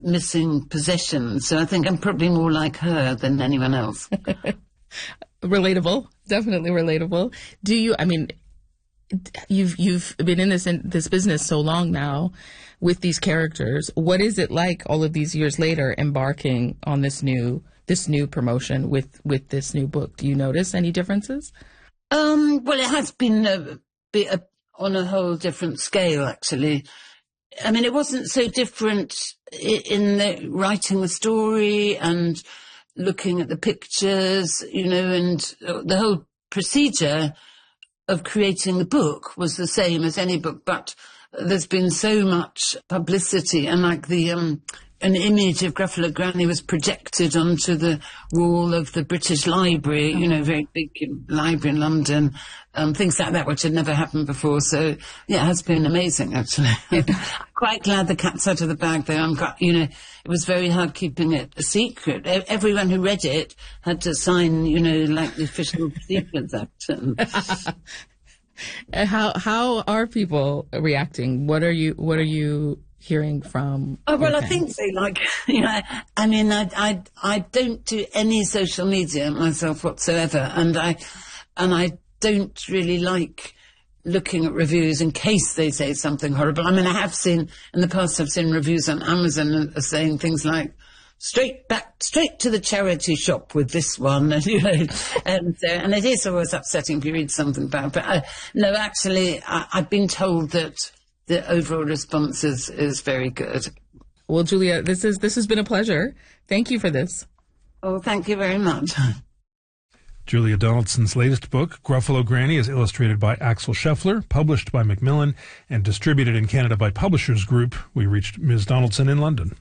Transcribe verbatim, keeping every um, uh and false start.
missing possessions. So I think I'm probably more like her than anyone else. Relatable, definitely relatable. Do you, I mean, you've, you've been in this, in this business so long now with these characters. What is it like all of these years later embarking on this new, this new promotion with, with this new book? Do you notice any differences? Um, well, it has been a bit a, on a whole different scale, actually. I mean, it wasn't so different in the writing the story and looking at the pictures, you know, and the whole procedure of creating the book was the same as any book, but there's been so much publicity, and like the um an image of Gruffalo Granny was projected onto the wall of the British Library, you know, very big library in London, um, things like that, which had never happened before. So, yeah, it has been amazing, actually. I'm quite glad the cat's out of the bag, though. I'm quite, you know, it was very hard keeping it a secret. E- everyone who read it had to sign, you know, like the official Secrets Act. How how are people reacting? What are you What are you hearing from? Oh, well, I fans? think they like, you know, I mean, I, I, I don't do any social media myself whatsoever. And I, and I don't really like looking at reviews in case they say something horrible. I mean, I have seen, in the past, I've seen reviews on Amazon saying things like, straight back, straight to the charity shop with this one, and, you know, and, uh, and it is always upsetting if you read something bad. But uh, no, actually, I, I've been told that the overall response is, is very good. Well, Julia, this is this has been a pleasure. Thank you for this. Oh, thank you very much. Julia Donaldson's latest book, Gruffalo Granny, is illustrated by Axel Scheffler, published by Macmillan, and distributed in Canada by Publishers Group. We reached Miz Donaldson in London.